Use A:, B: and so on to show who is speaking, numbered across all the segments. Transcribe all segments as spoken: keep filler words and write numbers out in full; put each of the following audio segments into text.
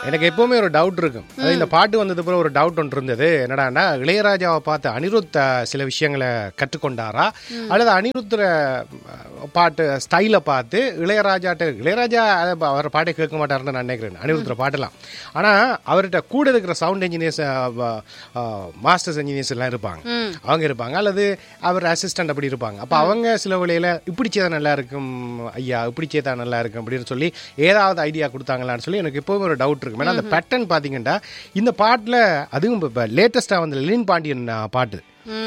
A: எனக்கு எப்பவுமே ஒரு டவுட் இருக்கும். இந்த பாட்டு வந்தது பிறகு ஒரு டவுட் ஒன்று இருந்தது. என்னடான்னா, இளையராஜாவை பார்த்து அனிருத் சில விஷயங்களை கற்றுக்கொண்டாரா, அல்லது அனிருத் பாட்டு ஸ்டைலை பார்த்து இளையராஜாட்ட இளையராஜா அவர் பாட்டை கேட்க மாட்டாருன்னு நான் நினைக்கிறேன், அனிருத் பாட்டெல்லாம். ஆனால் அவர்கிட்ட கூட இருக்கிற சவுண்ட் இன்ஜினியர்ஸ், மாஸ்டர்ஸ் இன்ஜினியர்ஸ் எல்லாம் இருப்பாங்க, அவங்க இருப்பாங்க, அல்லது அவர் அசிஸ்டன்ட் அப்படி இருப்பாங்க. அப்போ அவங்க சில வழியில் இப்படி செய்தா நல்லா இருக்கும் ஐயா, இப்படி செய்தா நல்லா இருக்கும் அப்படின்னு சொல்லி ஏதாவது ஐடியா கொடுத்தாங்களான்னு சொல்லி எனக்கு எப்போவுமே ஒரு டவுட் இருக்கு. ஏன்னா அந்த பேட்டர்ன் பார்த்தீங்கன்னா இந்த பாட்டில், அதுவும் இப்போ லேட்டஸ்டாக வந்து லெனின் பாண்டியன் பாட்டு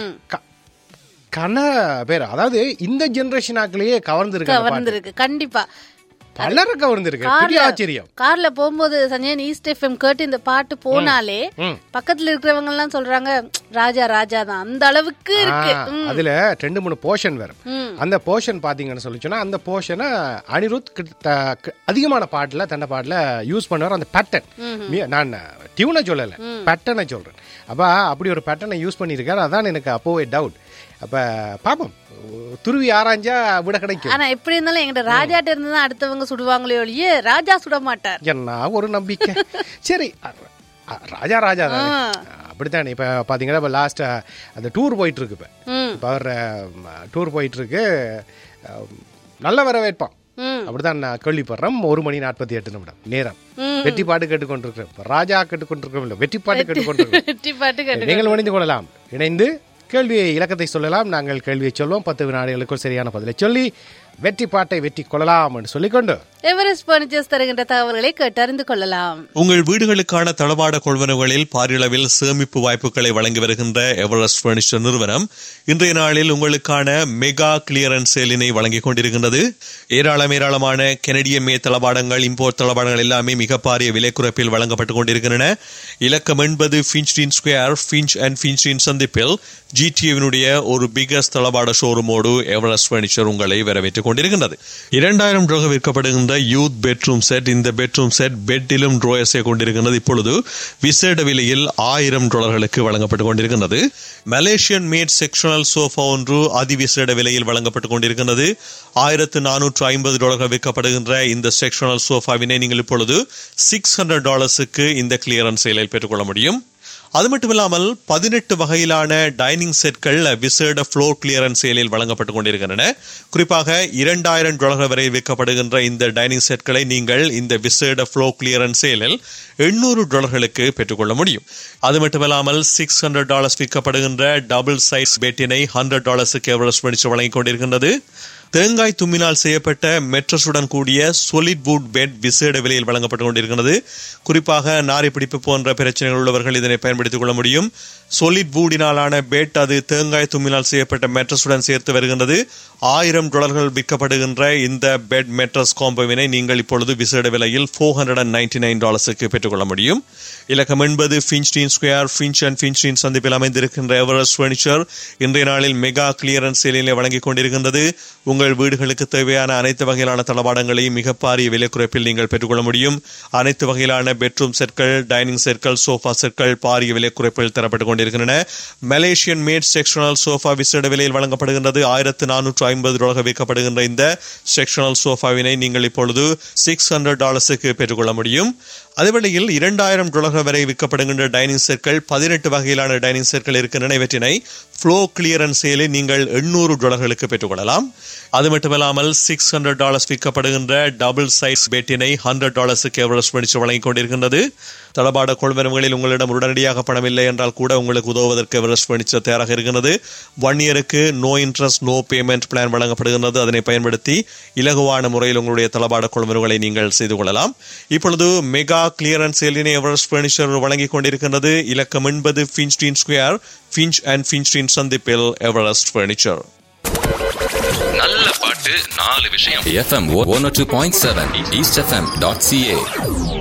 A: கன பேர், அதாவது இந்த ஜெனரேஷனாக்குள்ளேயே கவர்ந்துருக்கு.
B: கண்டிப்பா
A: பலரை கவர்ந்துருக்கு. பெரிய ஆச்சரியம்.
B: கார்ல போகும்போது சஞ்சயன் ஈஸ்ட் எஃப்எம் கேட்டு இந்த பாட்டு போனாலே பக்கத்துல இருக்கிறவங்க எல்லாம் சொல்றாங்க ராஜா ராஜா தான், அந்த அளவுக்கு இருக்கு.
A: அதுல ரெண்டு மூணு போர்ஷன் வேற. அந்த போர்ஷன் பாத்தீங்கன்னு சொல்லிச்சோன்னா, அந்த போர்ஷனை அனிருத் அதிகமான பாட்டுல தன்னை பாட்டுல யூஸ் பண்ணுவார். அந்த பேட்டர்ன், நான் டியூனை சொல்லல, பேட்டர்னை சொல்றேன். அப்ப அப்படி ஒரு பேட்டர்னை யூஸ் பண்ணியிருக்காரு. அதான் எனக்கு அப்போவே டவுட். அப்ப பாப்போம், துருவி ஆராய்ஞ்சா விட கிடைக்கும்.
B: ஆனா எப்படி இருந்தாலும் எங்க ராஜாட்ட இருந்து தான் அடுத்தவங்க சுடுவாங்களே ஒழிய ராஜா சுட மாட்டார்
A: என்ன ஒரு நம்பிக்கை. சரி, ராஜா ராஜா தான் அப்படித்தானே. இப்ப பாத்தீங்கன்னா இப்ப லாஸ்ட் அந்த டூர் போயிட்டு இருக்கு. இப்ப இப்ப அவர் டூர் போயிட்டு இருக்கு, நல்ல வரவேற்பான் அப்படிதான் நான் கேள்விப்படுறேன். ஒரு மணி நாற்பத்தி எட்டு நிமிடம் நேரம் வெற்றி பாட்டு கேட்டுக்கொண்டிருக்கிறேன். ராஜா கேட்டுக்கொண்டிருக்கிறோம் இல்லை, வெற்றி பாட்டு கேட்டுக்கொண்டிருக்கிறோம். நீங்கள் இணைந்து கொள்ளலாம். இணைந்து கேள்வியை இலக்கத்தை சொல்லலாம், நாங்கள் கேள்வியை சொல்வோம். பத்து வினாடிகளுக்குள் சரியான பதிலை சொல்லி வெற்றி பாட்டை வெற்றி கொள்ளலாம் என்று சொல்லிக்கொண்டு
B: எவரெஸ்ட் பர்னிச்சர்ஸ் தருகின்ற தகவல்களை கேட்டறிந்து கொள்ளலாம்.
C: உங்கள் வீடுகளுக்கான தளவாட கொள்வனவுகளில் பாரியளவில் சேமிப்பு வாய்ப்புகளை வழங்கி வருகின்ற எவரெஸ்ட் பர்னிச்சர் நிறுவனம் இன்றைய நாளில் உங்களுக்கான மெகா கிளியரன்ஸ் சேலினை வழங்கிக் கொண்டிருக்கின்றது. ஏராளம் ஏராளமான கெனடிய மே தளவாடங்கள், இம்போர்ட் தளவாடங்கள் எல்லாமே மிக பாரிய விலை குறைப்பில் வழங்கப்பட்டுக் கொண்டிருக்கின்றன. இலக்கம் எண்பது ஃபின்ச்டின் ஸ்கொயர், ஃபின்ச் அண்ட் ஃபின்ச்டின் சந்திப்பில் ஜிடிஏவினுடைய ஒரு பிகஸ்ட் தளவாட ஷோரூமோடு எவரெஸ்ட் பர்னிச்சர் உங்களை வரவேற்றுக் கொண்டிருக்கின்றது. இரண்டாயிரம் ரூபாய் விற்கப்படுகின்ற யூத் பெட்ரூம் செட், இந்த பெட்ரூம் செட் பெட்டிலும் ட்ரோயர்ஸை கொண்டிருக்கின்றது. இப்பொழுது விசேட விலையில் ஆயிரம் டாலர்களுக்கு வழங்கப்பட்டுக் கொண்டிருக்கின்றது. மலேசியன் மேட் செக்ஷனல் சோஃபா ஒன்று அதிவிசேட விலையில் வழங்கப்பட்டுக் கொண்டிருக்கின்றது. ஆயிரத்து நானூற்று ஐம்பது டாலர்கள் விற்கப்படுகின்ற இந்த செக்ஷனல் சோஃபாவினை நீங்கள் இப்பொழுது சிக்ஸ் ஹண்ட்ரட் டாலர்ஸுக்கு இந்த கிளியரன்ஸ் சேலில் பெற்றுக்கொள்ள முடியும். அது மட்டுமில்லாமல் பதினெட்டு வகையிலான டைனிங் செட்கள் விசேட ஃப்ளோர் கிளியரன்ஸ் சேலில் வழங்கப்பட்டுக் கொண்டிருக்கின்றன. குறிப்பாக இரண்டாயிரம் டாலர்கள் வரை விற்கப்படுகின்ற இந்த டைனிங் செட்களை நீங்கள் இந்த விசேட ஃப்ளோர் கிளியரன்ஸ் சேலில் எண்ணூறு டாலர்களுக்கு பெற்றுக்கொள்ள முடியும். அது மட்டுமில்லாமல் six hundred dollars விற்கப்படுகின்ற double size பெட்டினை hundred டாலர்ஸுக்கு Everest furniture வழங்கிக் கொண்டிருக்கின்றது. தேங்காய் தும்மினால் செய்யப்பட்ட மெட்ரஸுடன் கூடிய சொலிட் வுட் பெட் விசேட விலையில் வழங்கப்பட்டுக் கொண்டிருக்கிறது. குறிப்பாக நாரி பிடிப்பு போன்ற பிரச்சனைகள் உள்ளவர்கள் இதனை பயன்படுத்திக் கொள்ள முடியும். சொலிட் வுடினாலான பெட், அது தேங்காய் தும்மினால் செய்யப்பட்ட மெட்ரஸுடன் சேர்த்து வருகின்றது. ஆயிரம் டாலர்கள் விற்கப்படுகின்ற இந்த பெட் மெட்ரஸ் காம்போவினை நீங்கள் இப்பொழுது விசேட விலையில் four hundred and ninety nine டாலர்ஸுக்கு பெற்றுக்கொள்ள முடியும். இலக்கம் என்பது ஃபின்ச்டின் ஸ்கொயர், ஃபின்ச் அண்ட் ஃபின்ச்டின் சந்திப்பில் அமைந்திருக்கின்ற எவரெஸ்ட் பர்னிச்சர் இன்றைய நாளில் மெகா கிளியரன்ஸ் சேலிலே வழங்கிக் கொண்டிருக்கின்றது. உங்கள் வீடுகளுக்கு தேவையான அனைத்து வகையிலான தளவாடங்களையும் மிக பாரிய விலை குறைப்பில் நீங்கள் பெற்றுக்கொள்ள முடியும். அனைத்து வகையிலான பெட்ரூம் செட்கள், டைனிங் செட்கள், சோஃபா செட்கள் பாரிய விலை குறைப்பில் தரப்பட்டுக் கொண்டிருக்கின்றன. மலேசியன் மேட் செக்ஷனல் சோஃபா விசேட விலையில் வழங்கப்படுகின்றது. ஆயிரத்து நானூற்று ஐம்பது டாலர்கள் விற்கப்படுகின்ற இந்த செக்ஷனல் சோஃபாவினை நீங்கள் இப்பொழுது சிக்ஸ் ஹண்ட்ரட் டாலர்ஸுக்கு பெற்றுக்கொள்ள முடியும். அதேவேளையில் இரண்டாயிரம் டாலர்கள் வரை விற்கப்படுகின்ற டைனிங் செட்கள், பதினெட்டு வகையிலான டைனிங் செட்கள் இருக்கின்றன. இவற்றினை ஃப்ளோ கிளியரன்ஸ் சேலில் நீங்கள் எண்ணூறு டாலர்களுக்கு பெற்றுக்கொள்ளலாம். அது மட்டுமில்லாமல் six hundred dollars விற்கப்படுகின்ற double size பெட்டினை hundred டாலர்ஸுக்கு Everest furniture வழங்கிக் கொண்டிருக்கின்றது. தளபாட கொள்வனவுகளில் உங்களிடம் உடனடியாக பணம் இல்லை என்றால் கூட உங்களுக்கு உதவுவதற்கு எவரெஸ்ட் பர்னிச்சர் தயாராக இருக்கின்றது. ஒன் இயருக்கு no interest no payment plan வழங்கப்படுகின்றது. அதனை பயன்படுத்தி இலகுவான முறையில் உங்களுடைய தளபாட கொள்வனவுகளை நீங்கள் செய்து கொள்ளலாம். இப்பொழுது மெகா கிளியரன்ஸ் சேலினை எவரெஸ்ட் பர்னிச்சர் வழங்கிக் கொண்டிருக்கின்றது. இலக்கம் என்பது ஃபின்ச்டின் ஸ்கொயர், ஃபின்ச் அண்ட் ஃபின்ச்டின் சந்திப்பில் எவரெஸ்ட் பர்னிச்சர்.
D: நல்ல பாட்டு நாலு விஷயம். எஃப்எம் ஒன் ஓ two point seven east FM dot CA.